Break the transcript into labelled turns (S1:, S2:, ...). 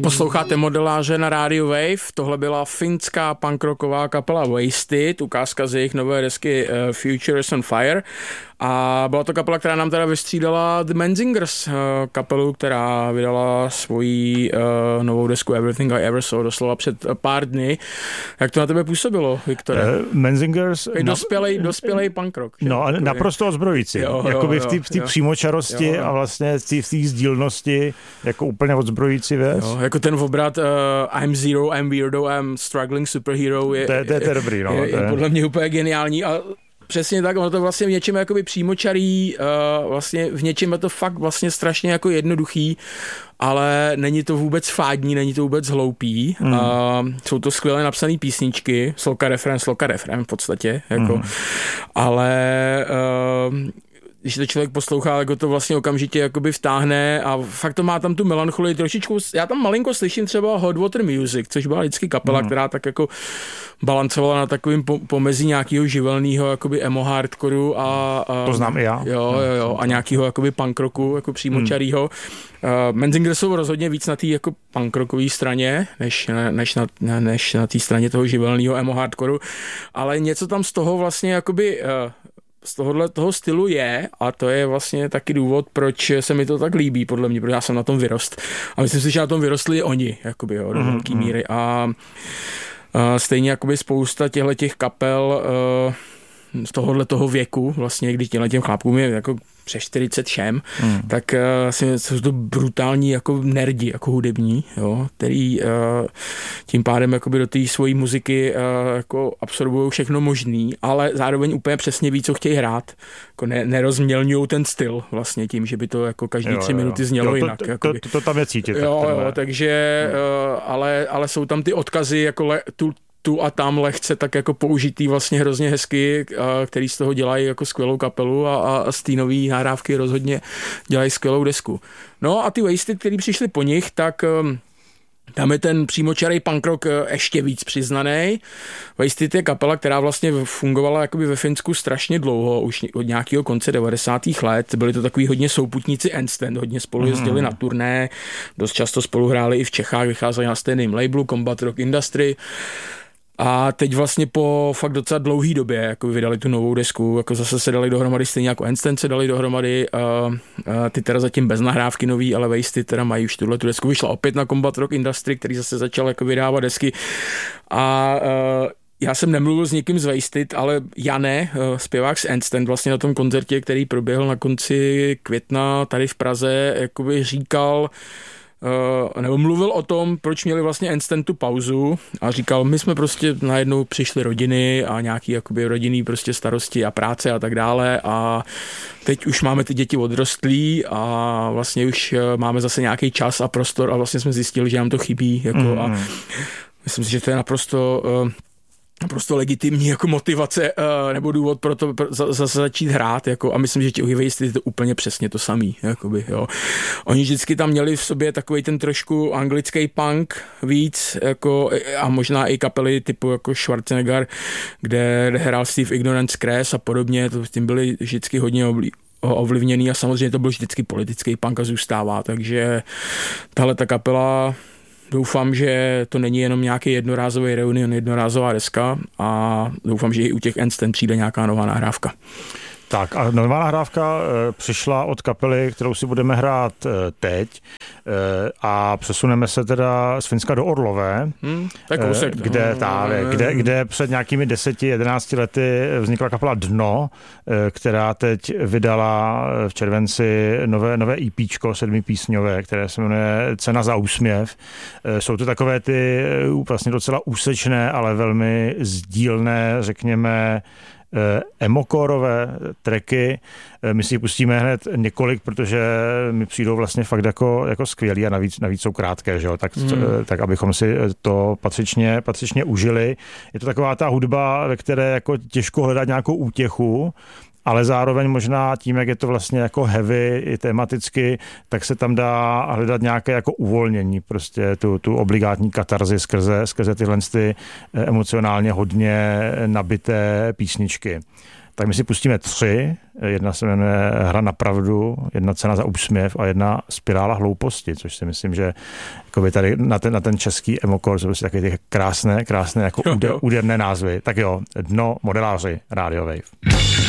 S1: Posloucháte Modeláře na rádiu Wave, tohle byla finská punkrocková kapela Wasted, ukázka z jejich nové desky Future is on Fire. A byla to kapela, která nám teda vystřídala The Menzingers, kapelu, která vydala svoji novou desku Everything I Ever Saw doslova před pár dny. Jak to na tebe působilo, Viktore?
S2: Menzingers...
S1: Dospělej punk rock.
S2: No a naprosto ozbrojící. Jakoby v té přímočarosti a vlastně v té sdílnosti jako úplně odzbrojící věc.
S1: Jo, jako ten obrat I'm Zero, I'm Weirdo, I'm Struggling Superhero je
S2: dobrý. No,
S1: je podle mě úplně geniální a přesně tak, ono to vlastně v něčem jakoby přímočarý, vlastně v něčem je to fakt vlastně strašně jako jednoduchý, ale není to vůbec fádní, není to vůbec hloupý. Jsou to skvěle napsané písničky, sloka refrén v podstatě, jako. Ale když to člověk poslouchá, tak to vlastně okamžitě jakoby vtáhne a fakt to má tam tu melancholii trošičku. Já tam malinko slyším třeba Hot Water Music, což byla vždycky kapela, která tak jako balancovala na takovým pomezí nějakého živelného jakoby emo hardcoreu a
S2: to znám i já.
S1: Jo, a nějakého jakoby punk rocku, jako přímočarýho. Menzingers jsou rozhodně víc na té jako punk rockové straně, než na té straně toho živelného emo hardcoreu, ale něco tam z toho vlastně jakoby z toho stylu je a to je vlastně taky důvod, proč se mi to tak líbí, podle mě, protože já jsem na tom vyrost. A myslím si, že na tom vyrostli i oni, jakoby, jo, do velké míry. A stejně jakoby spousta těch kapel z toho věku, vlastně, když těm chlápkům je jako přes 40 všem, tak jsou to brutální jako nerdi, jako hudební, jo, který tím pádem jakoby do té svojí muziky jako absorbují všechno možný, ale zároveň úplně přesně ví, co chtějí hrát. Jako nerozmělňují ten styl vlastně tím, že by to jako každý 3 minuty znělo jinak.
S2: To tam je cítit.
S1: Takže ale jsou tam ty odkazy jako tu a tam lehce tak jako použitý vlastně hrozně hezky, který z toho dělají jako skvělou kapelu a z té nový nahrávky rozhodně dělají skvělou desku. No a ty Wasted, který přišli po nich, tak tam je ten přímočarý punk rock ještě víc přiznaný. Wasted je kapela, která vlastně fungovala jakoby ve Finsku strašně dlouho, už od nějakého konce 90. let. Byli to takový hodně souputníci Endstand, hodně spolu jezdili na turné, dost často spolu hráli i v Čechách, vycházeli na stejném labelu Combat Rock Industry. A teď vlastně po fakt docela dlouhý době jako vydali tu novou desku, jako zase se dali dohromady, stejně jako Instant se dali dohromady, ty teda zatím bez nahrávky nový, ale Wasted teda mají už tuhle tu desku, vyšla opět na Combat Rock Industry, který zase začal jako vydávat desky a já jsem nemluvil s nikým z Wasted, ale Jane, zpěvák z Instant, vlastně na tom koncertě, který proběhl na konci května tady v Praze, jakoby říkal, nebo mluvil o tom, proč měli vlastně Instant tu pauzu a říkal, my jsme prostě najednou přišli rodiny a nějaký jakoby rodinný prostě starosti a práce a tak dále a teď už máme ty děti odrostlí a vlastně už máme zase nějaký čas a prostor a vlastně jsme zjistili, že nám to chybí jako a myslím si, že to je naprosto legitimní jako motivace nebo důvod pro to zase začít hrát jako, a myslím, že ti Wasted je to úplně přesně to samý. Jakoby, jo. Oni vždycky tam měli v sobě takový ten trošku anglický punk víc jako, a možná i kapely typu jako Schwarzenegger, kde hrál Steve Ignorance Crass a podobně, to tím byli vždycky hodně ovlivněný a samozřejmě to byl vždycky politický punk a zůstává, takže tahle ta kapela, doufám, že to není jenom nějaký jednorázový reunion, jednorázová deska a doufám, že i u těch Instant přijde nějaká nová nahrávka.
S2: Tak a nová nahrávka přišla od kapely, kterou si budeme hrát teď a přesuneme se teda z Finska do Orlové, kde před nějakými 10-11 lety vznikla kapela Dno, která teď vydala v červenci nové EPčko 7písňové, které se jmenuje Cena za úsměv. Jsou to takové ty vlastně docela úsečné, ale velmi sdílné, řekněme, emokórové tracky. My si pustíme hned několik, protože mi přijdou vlastně fakt jako skvělý a navíc jsou krátké, že jo? Tak abychom si to patřičně užili. Je to taková ta hudba, ve které jako těžko hledat nějakou útěchu, ale zároveň možná tím, jak je to vlastně jako heavy i tematicky, tak se tam dá hledat nějaké jako uvolnění, prostě tu obligátní katarzi skrze tyhle ty emocionálně hodně nabité písničky. tak my si pustíme 3. Jedna se jmenuje Hra na pravdu, jedna Cena za úsměv a jedna Spirála hlouposti, což si myslím, že jako tady na ten český emokor jsou prostě takové ty krásné jako úderné názvy. Tak jo, Dno, modeláři, Radio Wave.